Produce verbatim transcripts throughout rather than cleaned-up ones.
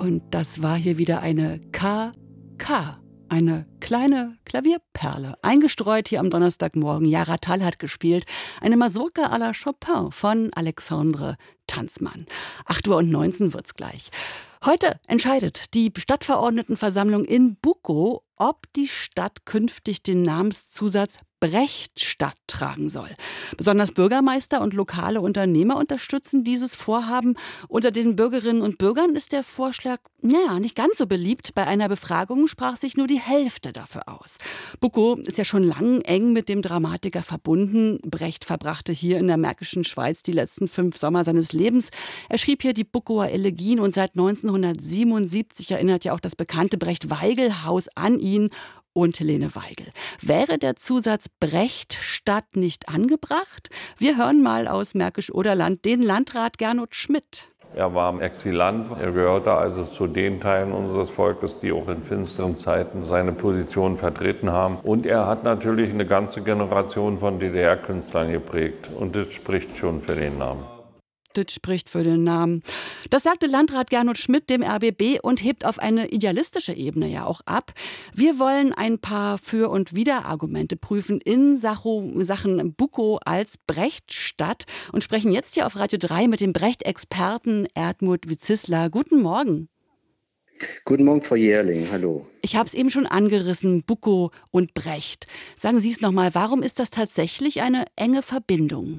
Und das war hier wieder eine K K. Eine kleine Klavierperle, eingestreut hier am Donnerstagmorgen. Jara Tall hat gespielt. Eine Mazurka à la Chopin von Alexandre Tanzmann. acht Uhr neunzehn wird's gleich. Heute entscheidet die Stadtverordnetenversammlung in Bukow, ob die Stadt künftig den Namenszusatz Brechtstadt tragen soll. Besonders Bürgermeister und lokale Unternehmer unterstützen dieses Vorhaben. Unter den Bürgerinnen und Bürgern ist der Vorschlag, naja, nicht ganz so beliebt. Bei einer Befragung sprach sich nur die Hälfte dafür aus. Bukow ist ja schon lang eng mit dem Dramatiker verbunden. Brecht verbrachte hier in der Märkischen Schweiz die letzten fünf Sommer seines Lebens. Er schrieb hier die Bukower Elegien und seit neunzehnhundertsiebenundsiebzig erinnert ja auch das bekannte Brecht-Weigel-Haus an ihn und Helene Weigel. Wäre der Zusatz Brechtstadt nicht angebracht? Wir hören mal aus Märkisch-Oderland den Landrat Gernot Schmidt. Er war im Exilant, er gehörte also zu den Teilen unseres Volkes, die auch in finsteren Zeiten seine Position vertreten haben. Und er hat natürlich eine ganze Generation von D D R-Künstlern geprägt. Und das spricht schon für den Namen. Das spricht für den Namen. Das sagte Landrat Gernot Schmidt dem R B B und hebt auf eine idealistische Ebene ja auch ab. Wir wollen ein paar Für- und Widerargumente prüfen in Sachen Bukow als Brechtstadt und sprechen jetzt hier auf Radio drei mit dem Brecht-Experten Erdmut Wizisler. Guten Morgen. Guten Morgen, Frau Jährling. Hallo. Ich habe es eben schon angerissen, Bukow und Brecht. Sagen Sie es nochmal, warum ist das tatsächlich eine enge Verbindung?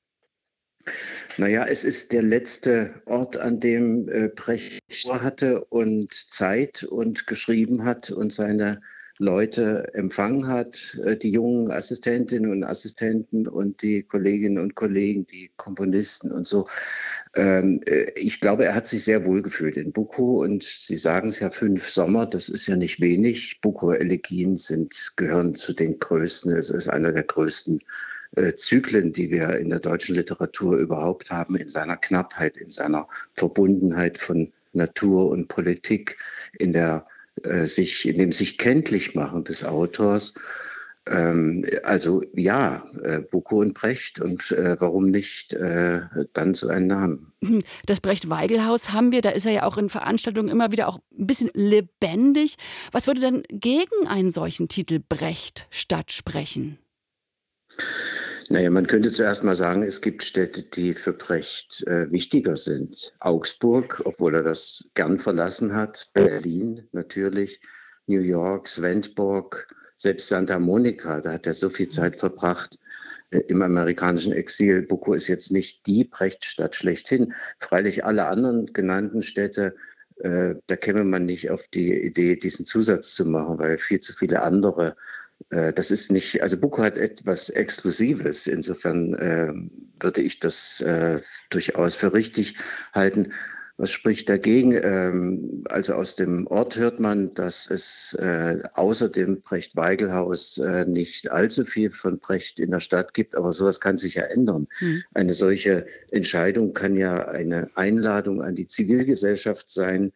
Naja, es ist der letzte Ort, an dem äh, Brecht hatte und Zeit und geschrieben hat und seine Leute empfangen hat, äh, die jungen Assistentinnen und Assistenten und die Kolleginnen und Kollegen, die Komponisten und so. Ähm, äh, ich glaube, er hat sich sehr wohl gefühlt in Bukow und Sie sagen es ja, fünf Sommer, das ist ja nicht wenig. Bukower Elegien sind, gehören zu den größten, es ist einer der größten Äh, Zyklen, die wir in der deutschen Literatur überhaupt haben, in seiner Knappheit, in seiner Verbundenheit von Natur und Politik, in der äh, sich, in dem sich kenntlich machen des Autors. Ähm, also ja, äh, Bukow und Brecht und äh, warum nicht äh, dann so einen Namen? Das Brecht-Weigel-Haus haben wir, da ist er ja auch in Veranstaltungen immer wieder auch ein bisschen lebendig. Was würde denn gegen einen solchen Titel Brechtstadt sprechen? Naja, man könnte zuerst mal sagen, es gibt Städte, die für Brecht äh, wichtiger sind. Augsburg, obwohl er das gern verlassen hat, Berlin natürlich, New York, Svendborg, selbst Santa Monica, da hat er so viel Zeit verbracht äh, im amerikanischen Exil. Bukow ist jetzt nicht die Brechtstadt schlechthin. Freilich alle anderen genannten Städte, äh, da käme man nicht auf die Idee, diesen Zusatz zu machen, weil viel zu viele andere. Das ist nicht, also Bukow hat etwas Exklusives. Insofern äh, würde ich das äh, durchaus für richtig halten. Was spricht dagegen? Ähm, also aus dem Ort hört man, dass es äh, außer dem Brecht-Weigel-Haus äh, nicht allzu viel von Brecht in der Stadt gibt, aber sowas kann sich ja ändern. Mhm. Eine solche Entscheidung kann ja eine Einladung an die Zivilgesellschaft sein,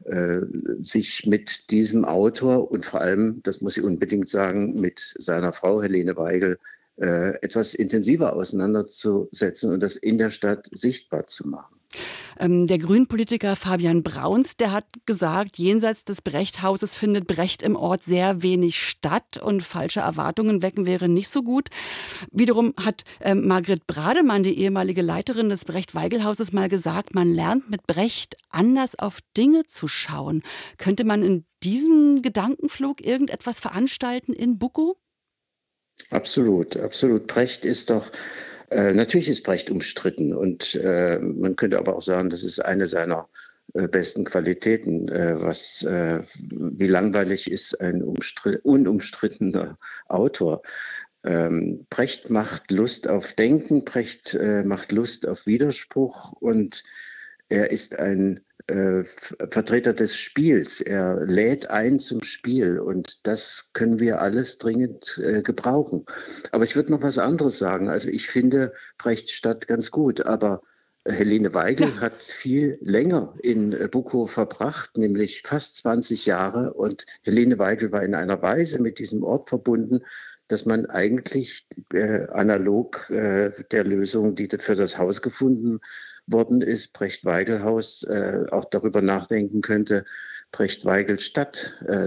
sich mit diesem Autor und vor allem, das muss ich unbedingt sagen, mit seiner Frau Helene Weigel äh, etwas intensiver auseinanderzusetzen und das in der Stadt sichtbar zu machen. Ähm, der Grünen-Politiker Fabian Brauns, der hat gesagt, jenseits des Brecht-Hauses findet Brecht im Ort sehr wenig statt und falsche Erwartungen wecken wäre nicht so gut. Wiederum hat ähm, Margret Brademann, die ehemalige Leiterin des Brecht-Weigel-Hauses, mal gesagt, man lernt mit Brecht anders auf Dinge zu schauen. Könnte man in diesem Gedankenflug irgendetwas veranstalten in Bukow? Absolut, absolut. Brecht ist doch Äh, natürlich ist Brecht umstritten und äh, man könnte aber auch sagen, das ist eine seiner äh, besten Qualitäten. Äh, was, äh, wie langweilig ist ein unumstrittener Autor? Ähm, Brecht macht Lust auf Denken, Brecht äh, macht Lust auf Widerspruch und er ist ein äh, Vertreter des Spiels. Er lädt ein zum Spiel und das können wir alles dringend äh, gebrauchen. Aber ich würde noch was anderes sagen. Also ich finde Brechtstadt ganz gut, aber Helene Weigel ja. hat viel länger in äh, Bukow verbracht, nämlich fast zwanzig Jahre. Und Helene Weigel war in einer Weise mit diesem Ort verbunden, dass man eigentlich äh, analog äh, der Lösung, die für das Haus gefunden worden ist, Brecht-Weigel-Haus, äh, auch darüber nachdenken könnte, Brecht-Weigel-Stadt äh,